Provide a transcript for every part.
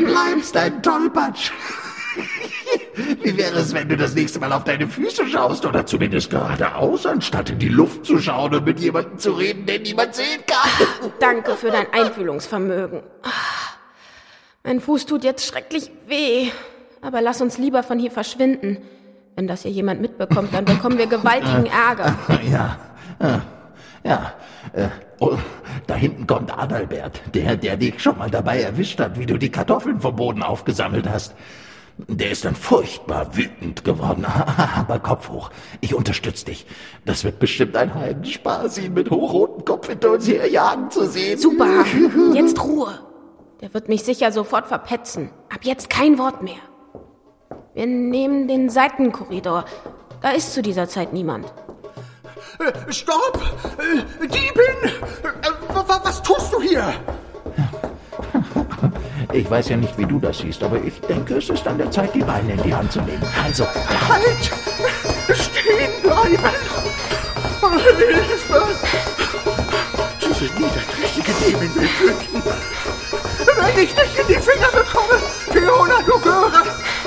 bleibst ein Tollpatsch. Wie wäre es, wenn du das nächste Mal auf deine Füße schaust oder zumindest geradeaus, anstatt in die Luft zu schauen und mit jemandem zu reden, den niemand sehen kann? Danke für dein Einfühlungsvermögen. Mein Fuß tut jetzt schrecklich weh. Aber lass uns lieber von hier verschwinden. Wenn das hier jemand mitbekommt, dann bekommen wir gewaltigen Ärger. Oh, da hinten kommt Adalbert, der dich schon mal dabei erwischt hat, wie du die Kartoffeln vom Boden aufgesammelt hast. Der ist dann furchtbar wütend geworden. Aber Kopf hoch, ich unterstütze dich. Das wird bestimmt ein Heidenspaß, ihn mit hochrotem Kopf hinter uns herjagen zu sehen. Super, jetzt Ruhe. Der wird mich sicher sofort verpetzen. Ab jetzt kein Wort mehr. Wir nehmen den Seitenkorridor. Da ist zu dieser Zeit niemand. Stopp! Diebin! Was tust du hier? Ich weiß ja nicht, wie du das siehst, aber ich denke, es ist an der Zeit, die Beine in die Hand zu nehmen. Also, halt! Stehen bleiben! Hilfe! Diese niederträchtige Diebin will flüchten. Wenn ich dich in die Finger bekomme, Fiona, du Göre,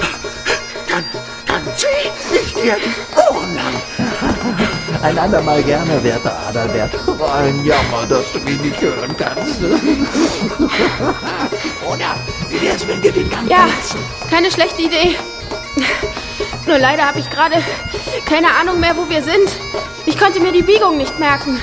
dann zieh ich dir die Ohren lang. Ein andermal gerne, werter Adalbert. Ein Jammer, dass du mich nicht hören kannst. Oder wie wär's, wenn wir den Gang verlassen? Keine schlechte Idee. Nur leider habe ich gerade keine Ahnung mehr, wo wir sind. Ich konnte mir die Biegung nicht merken.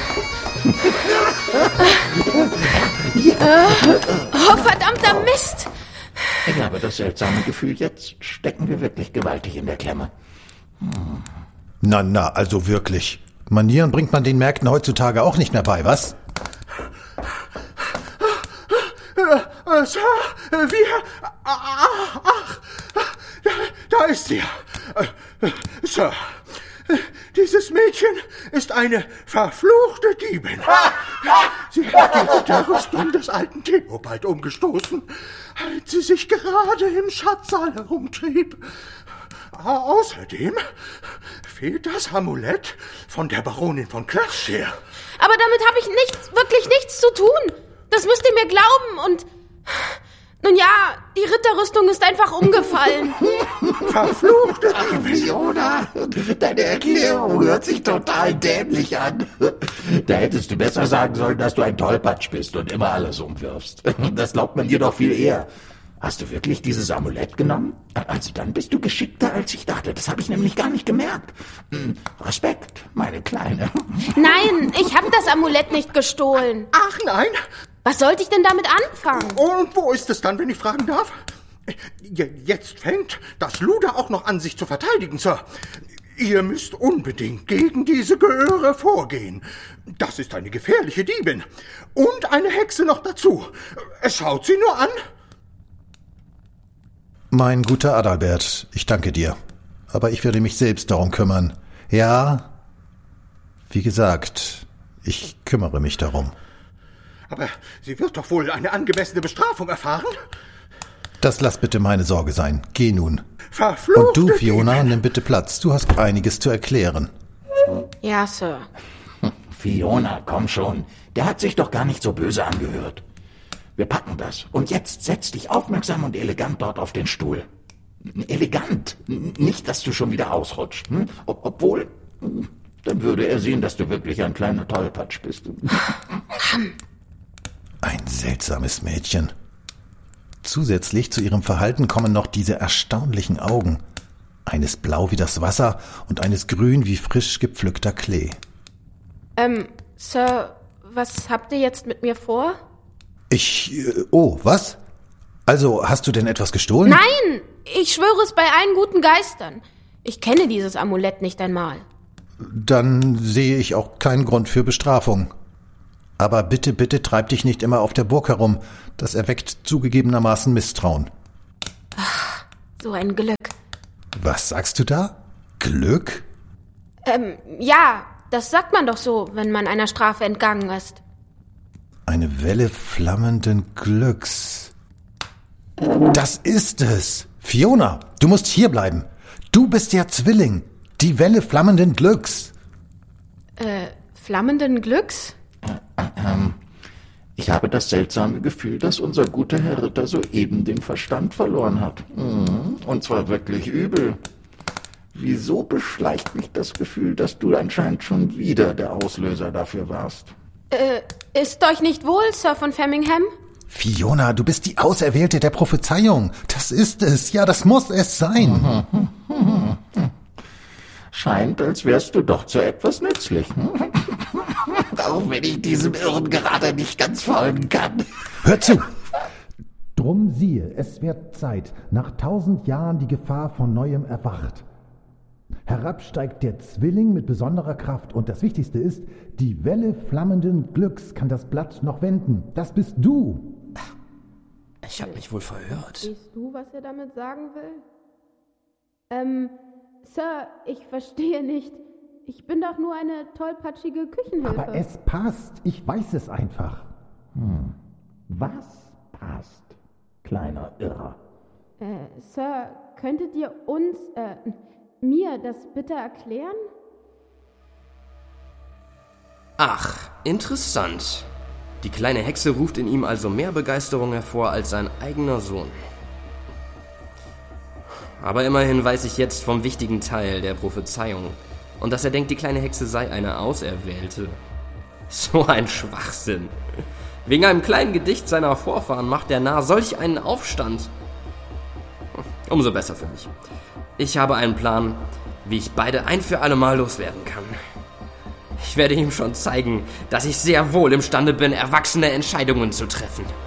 Oh, verdammter Mist! Ich habe das seltsame Gefühl, jetzt stecken wir wirklich gewaltig in der Klemme. Na, also wirklich. Manieren bringt man den Märkten heutzutage auch nicht mehr bei, was? Sir, da ist sie. Sir, dieses Mädchen ist eine verfluchte Diebin. Sie hat die Ritterrüstung des alten Theobald umgestoßen, als sie sich gerade im Schatzsaal herumtrieb. Außerdem fehlt das Amulett von der Baronin von Clershare. Aber damit habe ich wirklich nichts zu tun. Das müsst ihr mir glauben und... Nun ja, die Ritterrüstung ist einfach umgefallen. Verfluchte Fiona, deine Erklärung hört sich total dämlich an. Da hättest du besser sagen sollen, dass du ein Tollpatsch bist und immer alles umwirfst. Das glaubt man dir doch viel eher. Hast du wirklich dieses Amulett genommen? Also dann bist du geschickter, als ich dachte. Das habe ich nämlich gar nicht gemerkt. Respekt, meine Kleine. Nein, ich habe das Amulett nicht gestohlen. Ach nein. Was sollte ich denn damit anfangen? Und wo ist es dann, wenn ich fragen darf? Jetzt fängt das Luder auch noch an, sich zu verteidigen, Sir. Ihr müsst unbedingt gegen diese Göre vorgehen. Das ist eine gefährliche Diebin. Und eine Hexe noch dazu. Schaut sie nur an. Mein guter Adalbert, ich danke dir. Aber ich werde mich selbst darum kümmern. Ja, wie gesagt, ich kümmere mich darum. Aber sie wird doch wohl eine angemessene Bestrafung erfahren? Das lass bitte meine Sorge sein. Geh nun. Verfluchte Und du, Fiona, nimm bitte Platz. Du hast einiges zu erklären. Ja, Sir. Fiona, komm schon. Der hat sich doch gar nicht so böse angehört. Wir packen das. Und jetzt setz dich aufmerksam und elegant dort auf den Stuhl. Elegant. Nicht, dass du schon wieder ausrutscht. Obwohl, dann würde er sehen, dass du wirklich ein kleiner Tollpatsch bist. Ein seltsames Mädchen. Zusätzlich zu ihrem Verhalten kommen noch diese erstaunlichen Augen. Eines blau wie das Wasser und eines grün wie frisch gepflückter Klee. Sir, was habt ihr jetzt mit mir vor? Was? Also, hast du denn etwas gestohlen? Nein, ich schwöre es bei allen guten Geistern. Ich kenne dieses Amulett nicht einmal. Dann sehe ich auch keinen Grund für Bestrafung. Aber bitte, bitte treib dich nicht immer auf der Burg herum. Das erweckt zugegebenermaßen Misstrauen. Ach, so ein Glück. Was sagst du da? Glück? Ja, das sagt man doch so, wenn man einer Strafe entgangen ist. Eine Welle flammenden Glücks. Das ist es. Fiona, du musst hier bleiben. Du bist der Zwilling. Die Welle flammenden Glücks. Flammenden Glücks? Ich habe das seltsame Gefühl, dass unser guter Herr Ritter soeben den Verstand verloren hat. Und zwar wirklich übel. Wieso beschleicht mich das Gefühl, dass du anscheinend schon wieder der Auslöser dafür warst? Ist euch nicht wohl, Sir von Framingham? Fiona, du bist die Auserwählte der Prophezeiung. Das ist es. Ja, das muss es sein. Scheint, als wärst du doch zu etwas nützlich. Auch wenn ich diesem Irren gerade nicht ganz folgen kann. Hör zu! Drum siehe, es wird Zeit, nach 1000 Jahren die Gefahr von Neuem erwacht. Herab steigt der Zwilling mit besonderer Kraft und das Wichtigste ist, die Welle flammenden Glücks kann das Blatt noch wenden. Das bist du! Ich hab mich wohl verhört. Siehst du, was er damit sagen will? Sir, ich verstehe nicht. Ich bin doch nur eine tollpatschige Küchenhilfe. Aber es passt. Ich weiß es einfach. Was passt, kleiner Irrer? Sir, könntet ihr mir das bitte erklären? Ach, interessant. Die kleine Hexe ruft in ihm also mehr Begeisterung hervor als sein eigener Sohn. Aber immerhin weiß ich jetzt vom wichtigen Teil der Prophezeiung und dass er denkt, die kleine Hexe sei eine Auserwählte. So ein Schwachsinn. Wegen einem kleinen Gedicht seiner Vorfahren macht der Narr solch einen Aufstand. Umso besser für mich. Ich habe einen Plan, wie ich beide ein für alle Mal loswerden kann. Ich werde ihm schon zeigen, dass ich sehr wohl imstande bin, erwachsene Entscheidungen zu treffen.